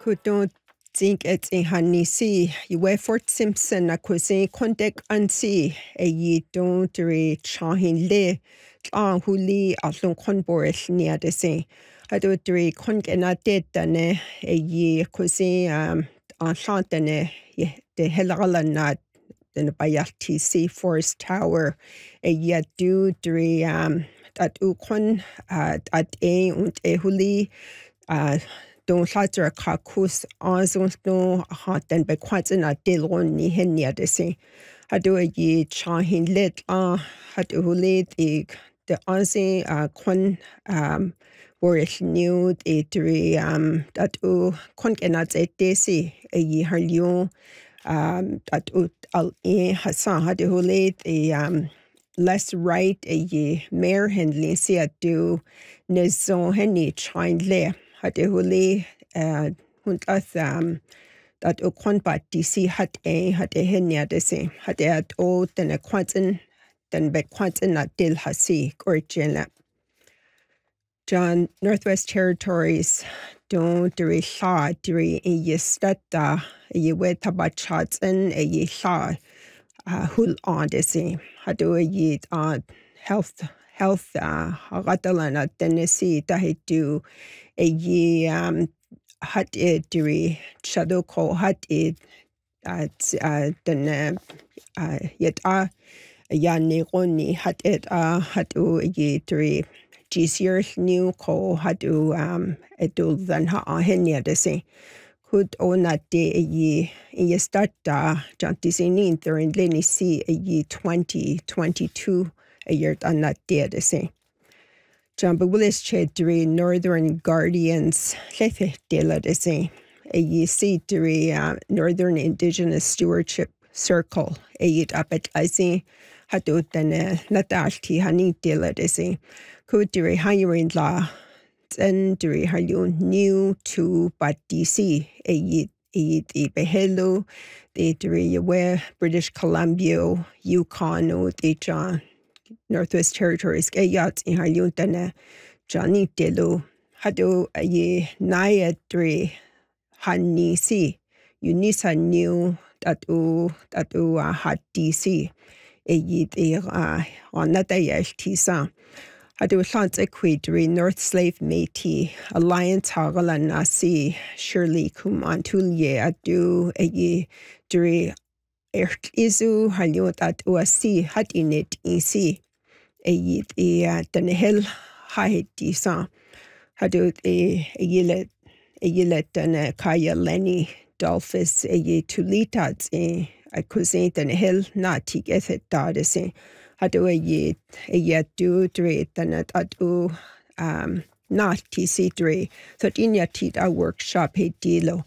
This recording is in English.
don't think it's in Hanisi. You wear Fort Simpson, a cuisine contact ansi, a ye don't re chahin le, huli, alon conboris near the same. I do three congenate dane, a ye cuisine, enchantane, the Helalanat, the Bayati Sea Forest Tower, a ye do three, at ukon, at a und a huli, don llatter kakus azon no haten be kwatsina delon ni henia de se hadu ye chahin lit hadu hulit the azi kon worish new etri that u konkenat et desi a ye harlion that u al e hasan hadu hulit less right a ye mer henli si adu nizon heni chain le hade huli hund dat o konbat DC hat henia desi hade at o den kwanten den be kwanten na dil hasi gorjela John Northwest Territories don't diri sha diri e yestata ye wet tabachatsen e ye sha hul on desi hado ye health hagadalana Tennessee tahidu a ye hat it diri shadoko hat it at den yet yani roni hat it hatu ye diri GCR new ko hatu edul than ha henia de se could own that day a ye start jantisinin there in Lenny C a ye 2022 a year on that day de se John Willis Chedri Northern Guardians Lefe Dela de se a ye see diri Northern Indigenous Stewardship Circle a yit apet lazi hatu tane natalti hani dela de se could diri hiring la and diri halyun new to but DC a yit e behelo the diri we British Columbia Yukon o the John Northwest Territories ke yacht in halyun tane Johnny delo hadu a ye naya diri hani si unisa new that u hat DC a yit on that tisa hadu chance equidri North Slave Métis Alliance Hagala Nasi Shirley kum antulye adu a ye diri izu halyot at uasi hat init isi a yit den hel haid disa hadu a yilet den kaya Lenny Dolphus a ye tulitats a cousin den hel na tigethet dadese hadu a ye du dre den at adu not TC3 so inya tit a workshop he dilo